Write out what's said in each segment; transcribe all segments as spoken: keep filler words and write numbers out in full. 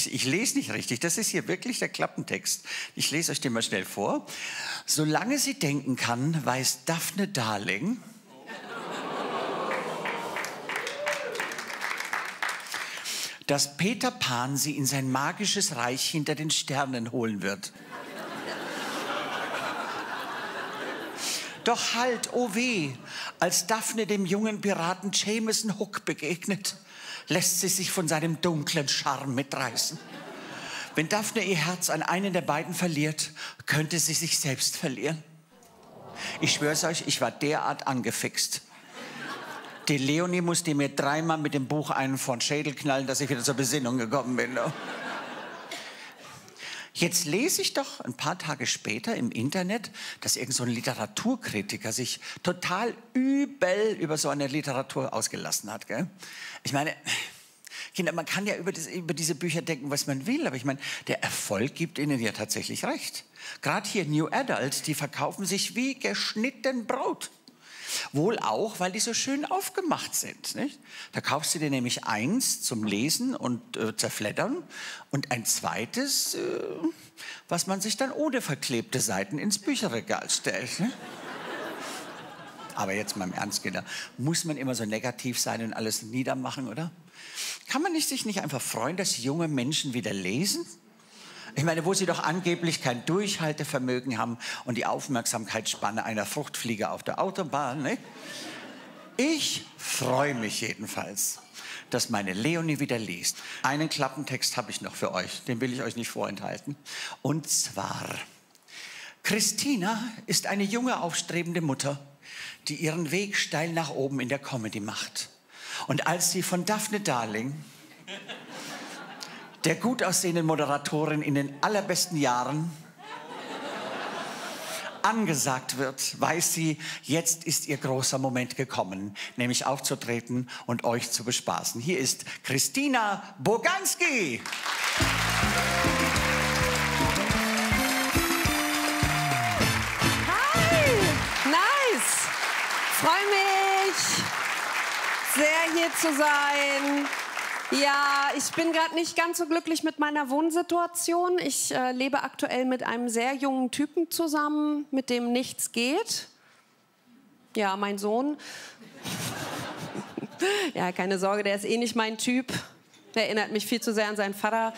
ich, ich lese nicht richtig. Das ist hier wirklich der Klappentext. Ich lese euch den mal schnell vor. Solange sie denken kann, weiß Daphne Darling, dass Peter Pan sie in sein magisches Reich hinter den Sternen holen wird. Doch halt, oh weh, als Daphne dem jungen Piraten Jameson Hook begegnet, lässt sie sich von seinem dunklen Charme mitreißen. Wenn Daphne ihr Herz an einen der beiden verliert, könnte sie sich selbst verlieren. Ich schwör's euch, ich war derart angefixt. Die Leonie musste mir dreimal mit dem Buch einen vor den Schädel knallen, dass ich wieder zur Besinnung gekommen bin. Jetzt lese ich doch ein paar Tage später im Internet, dass irgend so ein Literaturkritiker sich total übel über so eine Literatur ausgelassen hat. Gell? Ich meine, Kinder, man kann ja über, das, über diese Bücher denken, was man will, aber ich meine, der Erfolg gibt ihnen ja tatsächlich recht. Gerade hier New Adult, die verkaufen sich wie geschnitten Brot. Wohl auch, weil die so schön aufgemacht sind. Nicht? Da kaufst du dir nämlich eins zum Lesen und äh, Zerfleddern und ein zweites, äh, was man sich dann ohne verklebte Seiten ins Bücherregal stellt. Ne? Aber jetzt mal im Ernst, Kinder, muss man immer so negativ sein und alles niedermachen, oder? Kann man nicht, sich nicht einfach freuen, dass junge Menschen wieder lesen? Ich meine, wo sie doch angeblich kein Durchhaltevermögen haben und die Aufmerksamkeitsspanne einer Fruchtfliege auf der Autobahn. Ne? Ich freue mich jedenfalls, dass meine Leonie wieder liest. Einen Klappentext habe ich noch für euch, den will ich euch nicht vorenthalten. Und zwar, Christina ist eine junge, aufstrebende Mutter, die ihren Weg steil nach oben in der Comedy macht. Und als sie von Daphne Darling, der gut aussehenden Moderatorin in den allerbesten Jahren, angesagt wird, weiß sie, jetzt ist ihr großer Moment gekommen, nämlich aufzutreten und euch zu bespaßen. Hier ist Christina Boganski. Hi, nice, freue mich, sehr hier zu sein. Ja, ich bin gerade nicht ganz so glücklich mit meiner Wohnsituation. Ich äh, lebe aktuell mit einem sehr jungen Typen zusammen, mit dem nichts geht. Ja, mein Sohn. Ja, keine Sorge, der ist eh nicht mein Typ. Der erinnert mich viel zu sehr an seinen Vater.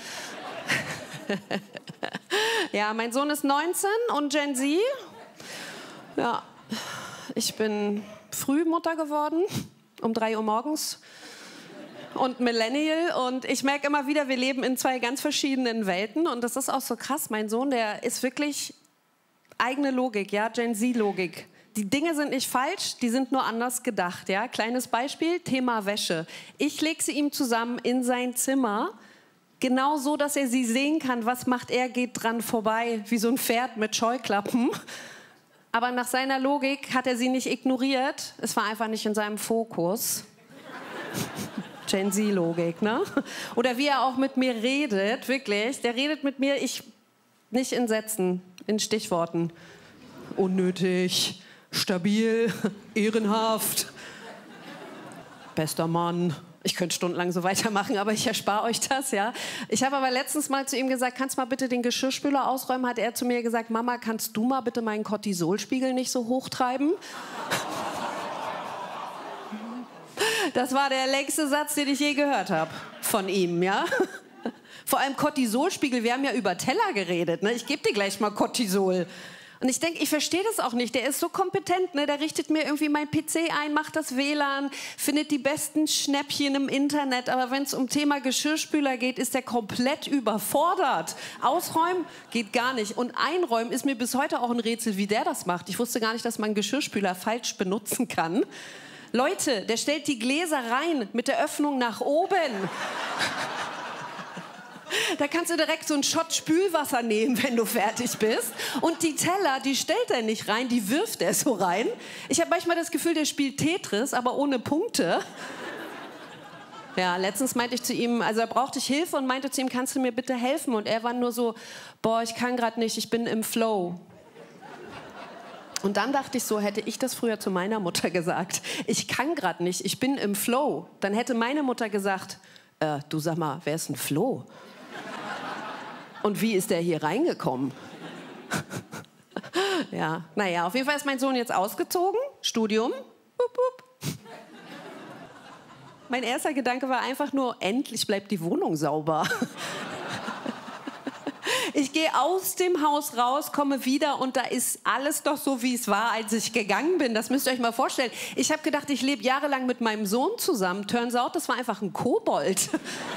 Ja, mein Sohn ist neunzehn und Gen Z. Ja, ich bin früh Mutter geworden, um drei Uhr morgens. Und Millennial, und ich merke immer wieder, wir leben in zwei ganz verschiedenen Welten und das ist auch so krass. Mein Sohn, der ist wirklich eigene Logik, ja, Gen Z-Logik. Die Dinge sind nicht falsch, die sind nur anders gedacht, ja. Kleines Beispiel, Thema Wäsche. Ich lege sie ihm zusammen in sein Zimmer, genau so, dass er sie sehen kann. Was macht er? Geht dran vorbei, wie so ein Pferd mit Scheuklappen. Aber nach seiner Logik hat er sie nicht ignoriert. Es war einfach nicht in seinem Fokus. Gen Z-Logik, ne? Oder wie er auch mit mir redet, wirklich. Der redet mit mir, ich nicht in Sätzen, in Stichworten. Unnötig, stabil, ehrenhaft, bester Mann. Ich könnte stundenlang so weitermachen, aber ich erspare euch das, ja. Ich habe aber letztens mal zu ihm gesagt, kannst du mal bitte den Geschirrspüler ausräumen? Hat er zu mir gesagt, Mama, kannst du mal bitte meinen Cortisolspiegel nicht so hochtreiben? Das war der längste Satz, den ich je gehört habe von ihm, ja. Vor allem Cortisolspiegel, wir haben ja über Teller geredet, ne? Ich gebe dir gleich mal Cortisol. Und ich denke, ich verstehe das auch nicht. Der ist so kompetent, ne? Der richtet mir irgendwie mein P C ein, macht das W L A N, findet die besten Schnäppchen im Internet. Aber wenn es um Thema Geschirrspüler geht, ist der komplett überfordert. Ausräumen geht gar nicht. Und einräumen ist mir bis heute auch ein Rätsel, wie der das macht. Ich wusste gar nicht, dass man Geschirrspüler falsch benutzen kann. Leute, der stellt die Gläser rein mit der Öffnung nach oben. Da kannst du direkt so einen Shot Spülwasser nehmen, wenn du fertig bist. Und die Teller, die stellt er nicht rein, die wirft er so rein. Ich habe manchmal das Gefühl, der spielt Tetris, aber ohne Punkte. Ja, letztens meinte ich zu ihm, also er brauchte ich Hilfe und meinte zu ihm, kannst du mir bitte helfen? Und er war nur so, boah, ich kann gerade nicht, ich bin im Flow. Und dann dachte ich so, hätte ich das früher zu meiner Mutter gesagt. Ich kann gerade nicht, ich bin im Flow. Dann hätte meine Mutter gesagt, äh, du sag mal, wer ist ein Flo? Und wie ist der hier reingekommen? Ja, naja, auf jeden Fall ist mein Sohn jetzt ausgezogen. Studium. Bup, bup. Mein erster Gedanke war einfach nur, endlich bleibt die Wohnung sauber. Ich gehe aus dem Haus raus, komme wieder und da ist alles doch so, wie es war, als ich gegangen bin. Das müsst ihr euch mal vorstellen. Ich habe gedacht, ich lebe jahrelang mit meinem Sohn zusammen. Turns out, das war einfach ein Kobold.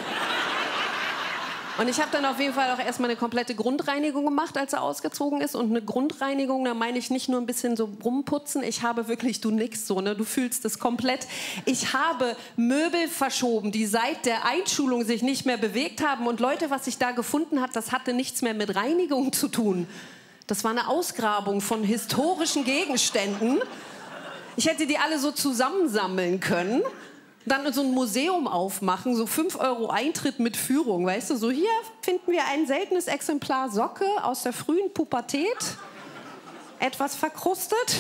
Und ich habe dann auf jeden Fall auch erstmal eine komplette Grundreinigung gemacht, als er ausgezogen ist. Und eine Grundreinigung, da meine ich nicht nur ein bisschen so rumputzen. Ich habe wirklich, du nix so, ne? Du fühlst es komplett. Ich habe Möbel verschoben, die seit der Einschulung sich nicht mehr bewegt haben. Und Leute, was ich da gefunden habe, das hatte nichts mehr mit Reinigung zu tun. Das war eine Ausgrabung von historischen Gegenständen. Ich hätte die alle so zusammensammeln können. Dann so ein Museum aufmachen, so fünf Euro Eintritt mit Führung, weißt du? So, hier finden wir ein seltenes Exemplar Socke aus der frühen Pubertät. Etwas verkrustet.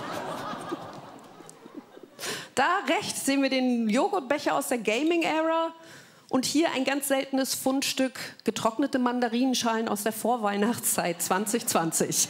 Da rechts sehen wir den Joghurtbecher aus der Gaming-Ära. Und hier ein ganz seltenes Fundstück getrocknete Mandarinenschalen aus der Vorweihnachtszeit zwanzig zwanzig.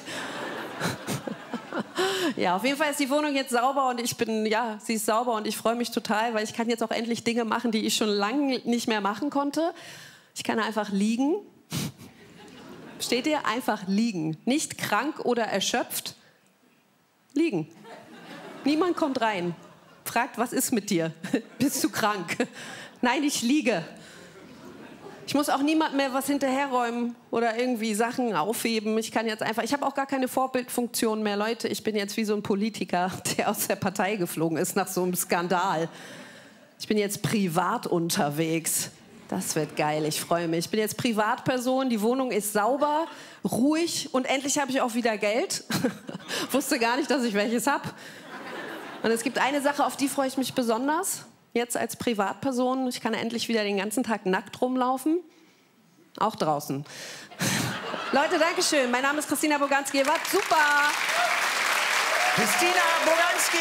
Ja, auf jeden Fall ist die Wohnung jetzt sauber und ich bin, ja, sie ist sauber und ich freue mich total, weil ich kann jetzt auch endlich Dinge machen, die ich schon lange nicht mehr machen konnte. Ich kann einfach liegen. Steht ihr? Einfach liegen. Nicht krank oder erschöpft. Liegen. Niemand kommt rein. Fragt, was ist mit dir? Bist du krank? Nein, ich liege. Ich muss auch niemand mehr was hinterherräumen oder irgendwie Sachen aufheben. Ich kann jetzt einfach, ich habe auch gar keine Vorbildfunktion mehr. Leute, ich bin jetzt wie so ein Politiker, der aus der Partei geflogen ist nach so einem Skandal. Ich bin jetzt privat unterwegs. Das wird geil, ich freue mich. Ich bin jetzt Privatperson, die Wohnung ist sauber, ruhig und endlich habe ich auch wieder Geld. Wusste gar nicht, dass ich welches habe. Und es gibt eine Sache, auf die freue ich mich besonders. Jetzt als Privatperson, ich kann endlich wieder den ganzen Tag nackt rumlaufen. Auch draußen. Leute, danke schön. Mein Name ist Christina Boganski. Ihr wart super. Christina Boganski.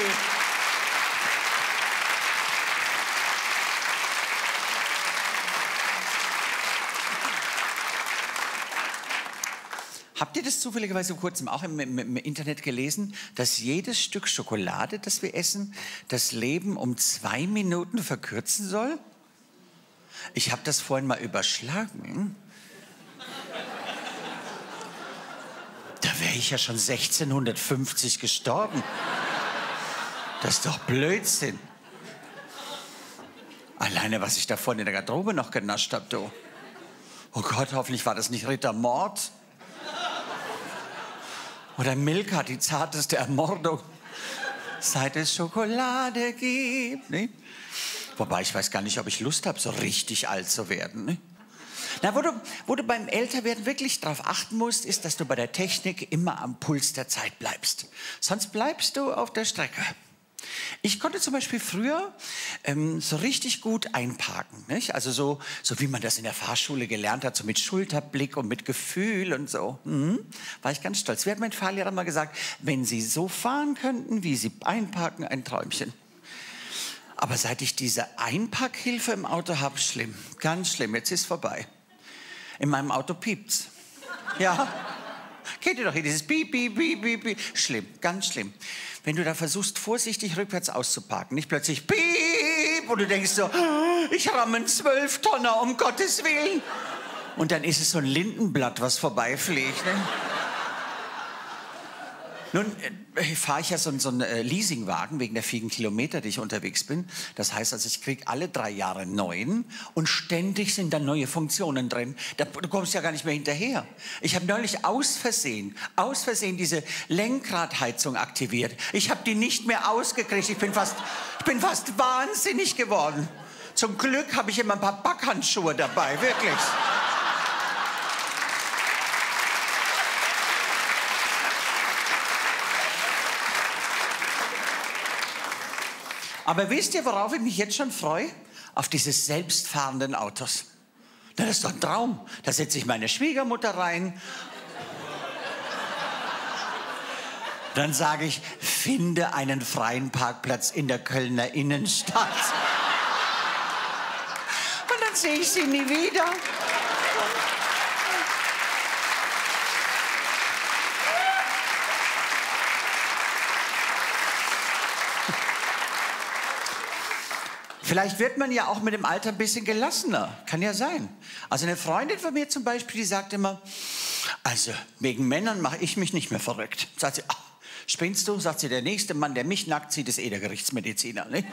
Habt ihr das zufälligerweise vor kurzem auch im, im, im Internet gelesen, dass jedes Stück Schokolade, das wir essen, das Leben um zwei Minuten verkürzen soll? Ich habe das vorhin mal überschlagen. Da wäre ich ja schon sechzehnhundertfünfzig gestorben. Das ist doch Blödsinn. Alleine, was ich da vorhin in der Garderobe noch genascht habe, du. Oh Gott, hoffentlich war das nicht Ritter Mord. Oder Milka, die zarteste Ermordung, seit es Schokolade gibt. Ne? Wobei, ich weiß gar nicht, ob ich Lust habe, so richtig alt zu werden. Ne? Na, wo du, wo du beim Älterwerden wirklich darauf achten musst, ist, dass du bei der Technik immer am Puls der Zeit bleibst. Sonst bleibst du auf der Strecke. Ich konnte zum Beispiel früher ähm, so richtig gut einparken. Nicht? Also so, so wie man das in der Fahrschule gelernt hat, so mit Schulterblick und mit Gefühl und so. Mhm. War ich ganz stolz. Wie hat mein Fahrlehrer mal gesagt, wenn Sie so fahren könnten, wie Sie einparken, ein Träumchen. Aber seit ich diese Einparkhilfe im Auto habe, schlimm, ganz schlimm, jetzt ist vorbei. In meinem Auto piept's. Ja, kennt ihr doch hier dieses Piep, Piep, Piep, Piep, Piep. Schlimm, ganz schlimm. Wenn du da versuchst, vorsichtig rückwärts auszuparken, nicht plötzlich Piep und du denkst so, ich ramme einen Zwölftonner, um Gottes Willen. Und dann ist es so ein Lindenblatt, was vorbeifliegt. Ne? Nun äh, fahre ich ja so, so einen äh, Leasingwagen wegen der vielen Kilometer, die ich unterwegs bin. Das heißt also, ich kriege alle drei Jahre einen neuen und ständig sind da neue Funktionen drin. Da, du kommst ja gar nicht mehr hinterher. Ich habe neulich aus Versehen, aus Versehen diese Lenkradheizung aktiviert. Ich habe die nicht mehr ausgekriegt. Ich bin fast, ich bin fast wahnsinnig geworden. Zum Glück habe ich immer ein paar Backhandschuhe dabei, wirklich. Aber wisst ihr, worauf ich mich jetzt schon freue? Auf diese selbstfahrenden Autos. Das ist doch ein Traum. Da setze ich meine Schwiegermutter rein. Dann sage ich, finde einen freien Parkplatz in der Kölner Innenstadt. Und dann sehe ich sie nie wieder. Vielleicht wird man ja auch mit dem Alter ein bisschen gelassener. Kann ja sein. Also eine Freundin von mir zum Beispiel, die sagt immer, also wegen Männern mache ich mich nicht mehr verrückt. Sagt sie, ach, spinnst du? Sagt sie, der nächste Mann, der mich nackt sieht, ist eh der Gerichtsmediziner. Ne?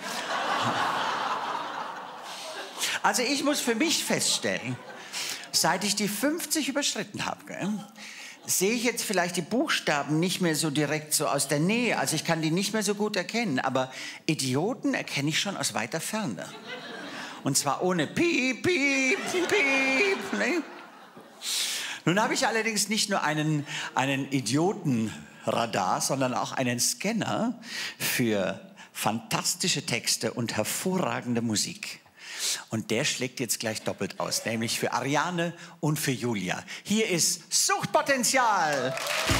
Also ich muss für mich feststellen, seit ich die fünfzig überschritten habe, gell, sehe ich jetzt vielleicht die Buchstaben nicht mehr so direkt so aus der Nähe. Also ich kann die nicht mehr so gut erkennen. Aber Idioten erkenne ich schon aus weiter Ferne. Und zwar ohne Piep, Piep, Piep. Ne? Nun habe ich allerdings nicht nur einen, einen Idiotenradar, sondern auch einen Scanner für fantastische Texte und hervorragende Musik. Und der schlägt jetzt gleich doppelt aus, nämlich für Ariane und für Julia. Hier ist Suchtpotenzial.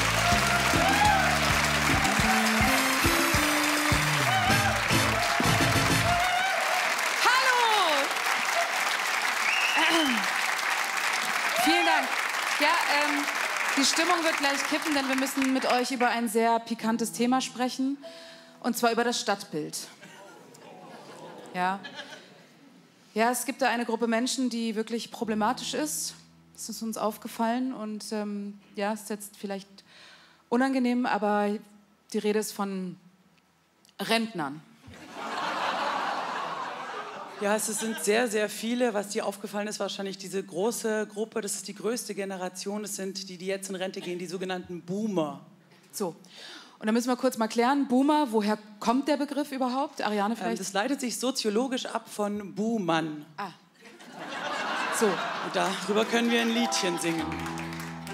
Hallo! Ähm. Vielen Dank. Ja, ähm, die Stimmung wird gleich kippen, denn wir müssen mit euch über ein sehr pikantes Thema sprechen. Und zwar über das Stadtbild. Ja. Ja, es gibt da eine Gruppe Menschen, die wirklich problematisch ist. Das ist uns aufgefallen und ähm, ja, es ist jetzt vielleicht unangenehm, aber die Rede ist von Rentnern. Ja, es sind sehr, sehr viele. Was dir aufgefallen ist, wahrscheinlich diese große Gruppe, das ist die größte Generation, das sind die, die jetzt in Rente gehen, die sogenannten Boomer. So. Und da müssen wir kurz mal klären, Boomer, woher kommt der Begriff überhaupt? Ariane vielleicht? Ähm, das leitet sich soziologisch ab von Buhmann. Ah. So. Und darüber können wir ein Liedchen singen.